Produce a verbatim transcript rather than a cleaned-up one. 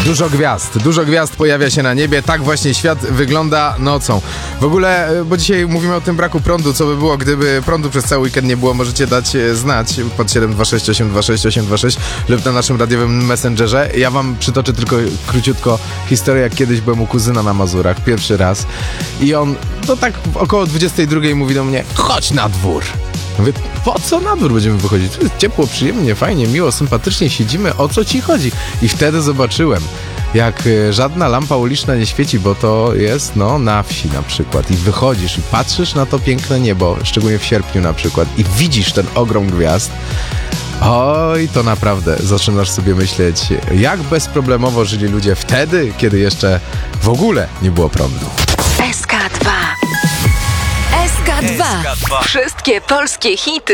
Dużo gwiazd, dużo gwiazd pojawia się na niebie, tak właśnie świat wygląda nocą. W ogóle, bo dzisiaj mówimy o tym braku prądu, co by było, gdyby prądu przez cały weekend nie było, możecie dać znać pod siedem dwa sześć osiem dwa sześć osiem dwa sześć lub na naszym radiowym messengerze. Ja wam przytoczę tylko króciutko historię, jak kiedyś byłem u kuzyna na Mazurach, pierwszy raz i on, to tak około dwudziestej drugiej mówi do mnie, chodź na dwór. Mówię, po co na dwór będziemy wychodzić? Tu jest ciepło, przyjemnie, fajnie, miło, sympatycznie siedzimy, o co ci chodzi? I wtedy zobaczyłem, jak żadna lampa uliczna nie świeci, bo to jest, no, na wsi na przykład. I wychodzisz i patrzysz na to piękne niebo, szczególnie w sierpniu na przykład, i widzisz ten ogrom gwiazd. Oj, to naprawdę zaczynasz sobie myśleć, jak bezproblemowo żyli ludzie wtedy, kiedy jeszcze w ogóle nie było prądu. S K dwa. S K dwa. Wszystkie polskie hity